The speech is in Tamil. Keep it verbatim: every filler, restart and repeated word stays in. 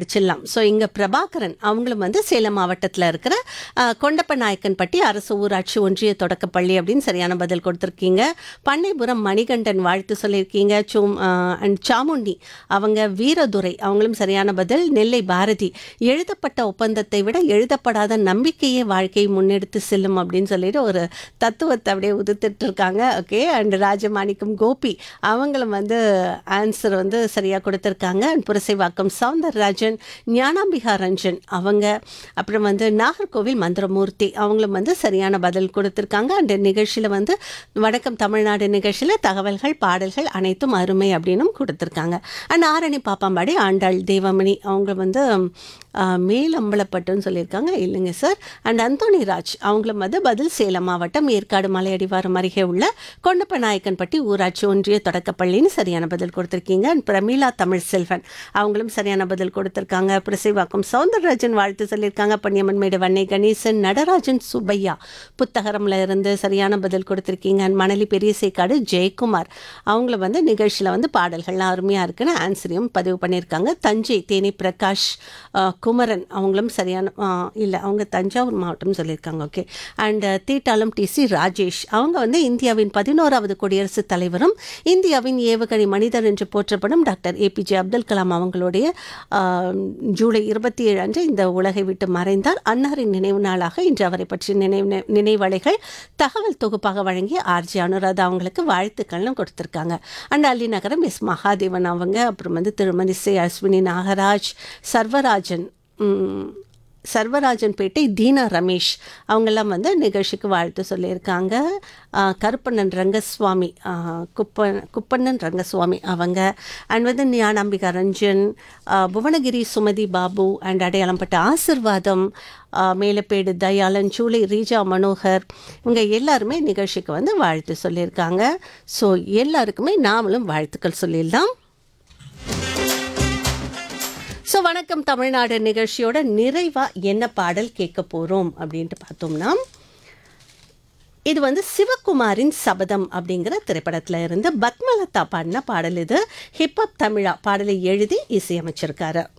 படிச்சிடலாம். ஸோ இங்கே பிரபாகரன் அவங்களும் வந்து சேலம் மாவட்டத்தில் இருக்கிற அஹ், கொண்டப்ப நாயக்கன்பட்டி அரசு ஊராட்சி ஒன்றிய தொடக்கப்பள்ளி அப்படின்னு சரியான பதில் கொடுத்துருக்கீங்க. பண்ணைபுரம் மணிகண்டன் வாழ்த்து சொல்லியிருக்கீங்க. சோம் அண்ட் சாமுண்டி அவங்க வீரதுரை அவங்களும் சரியான பதில். நெல்லை பாரதி எழுதப்பட்ட ஒப்பந்தத்தை விட எழுதப்படாத நம்பிக்கையே வாழ்க்கையை முன்னெடுத்து செல்லும் அப்படின்னு சொல்லிட்டு ஒரு தத்துவத்தை அப்படியே உதிர்த்துட்டு இருக்காங்க. ஓகே. அண்ட் ராஜமாணிக்கம் கோபி அவங்களும் வந்து ஆன்சர் வந்து சரியாக கொடுத்துருக்காங்க. அண்ட் புரசைவாக்கம் சவுந்தரராஜன், ஞானாம்பிகா ரஞ்சன் அவங்க, அப்புறம் வந்து நாகர்கோவில் மந்திரமூர்த்தி அவங்களும் வந்து சரியான பதில் கொடுத்துருக்காங்க. அண்ட் நிகழ்ச்சியில் வந்து வணக்கம் தமிழ்நாடு நிகழ்ச்சியில் தகவல்கள் பாடல்கள் அனைத்தும் அருமை அப்படின்னும் கொடுத்துருக்காங்க. அண்ட் ஆரணி பாப்பாம்பாடி ஆண்டாள் தேவமணி அவங்க வந்து ஆஹ், மேலம்பலப்பட்டுன்னு சொல்லியிருக்காங்க. இல்லைங்க சார். அண்ட் அந்தோணி ராஜ் அவங்களும் வந்து பதில் சேலம் மாவட்டம் ஏற்காடு மலையடிவாரம் அருகே உள்ள கொண்டப்ப நாயக்கன்பட்டி ஊராட்சி ஒன்றிய தொடக்கப்பள்ளின்னு சரியான பதில் கொடுத்துருக்கீங்க. அண்ட் பிரமீளா தமிழ் செல்வன் அவங்களும் சரியான பதில் கொடுத்துருக்காங்க. பிரசைவாக்கம் சவுந்தரராஜன் வாழ்த்து சொல்லியிருக்காங்க. பன்னியம்மன் மேடு வன்னை கணேசன், நடராஜன் சுப்பையா புத்தகரம்ல இருந்து சரியான பதில் கொடுத்துருக்கீங்க. அண்ட் மணலி பெரிய சேக்காடு ஜெயக்குமார் அவங்கள வந்து நிகழ்ச்சியில் வந்து பாடல்கள்லாம் அருமையாக இருக்குன்னு ஆன்சரையும் பதிவு பண்ணியிருக்காங்க. தஞ்சை தேனி பிரகாஷ் ஆஹ், குமரன் அவங்களும் சரியான இல்லை அவங்க தஞ்சாவூர் மாவட்டம் சொல்லியிருக்காங்க. Okay. And தீட்டாளம் D C Rajesh அவங்க வந்து இந்தியாவின் பதினோராவது குடியரசுத் தலைவரும் இந்தியாவின் ஏவுகணை மனிதர் என்று போற்றப்படும் டாக்டர் ஏபிஜே அப்துல் கலாம் அவங்களுடைய ஆஹ், ஜூலை இருபத்தி ஏழு அன்று இந்த உலகை விட்டு மறைந்தார். அன்னாரின் நினைவு நாளாக இன்று அவரை பற்றிய நினைவு நினைவலைகள் தகவல் தொகுப்பாக வழங்கிய ஆர்ஜி அனுராதா அவங்களுக்கு வாழ்த்துக்கள்னு கொடுத்துருக்காங்க. அண்ட் அள்ளி நகரம் எஸ் மகாதேவன் அவங்க, அப்புறம் வந்து திருமதி சி அஸ்வினி நாகராஜ், சர்வராஜன் ம், சர்வராஜன்பேட்டை தீனா ரமேஷ் அவங்கெல்லாம் வந்து நிகழ்ச்சிக்கு வாழ்த்து சொல்லியிருக்காங்க. ஆஹ், கருப்பண்ணன் ரங்கசுவாமி ஆஹ், குப்ப குப்பண்ணன் ரங்கசுவாமி அவங்க, அண்ட் வந்து ஞானாம்பிகா ரஞ்சன், ஆஹ், புவனகிரி சுமதி பாபு, அண்ட் அடையாளம்பட்ட ஆசிர்வாதம், ஆஹ், மேலப்பேடு தயாளன், சூளை ரீஜா மனோகர் இவங்க எல்லாருமே நிகழ்ச்சிக்கு வந்து வாழ்த்து சொல்லியிருக்காங்க. ஸோ எல்லாருக்குமே நாமளும் வாழ்த்துக்கள் சொல்லிடலாம். ஸோ வணக்கம் தமிழ்நாடு நிகழ்ச்சியோட நிறைவாக என்ன பாடல் கேட்க போகிறோம் அப்படின்ட்டு பார்த்தோம்னா, இது வந்து சிவகுமாரின் சபதம் அப்படிங்கிற திரைப்படத்தில் இருந்து பத்மலதா பாடின பாடல். இது ஹிப்ஹாப் தமிழா பாடலை எழுதி இசையமைச்சிருக்காரு.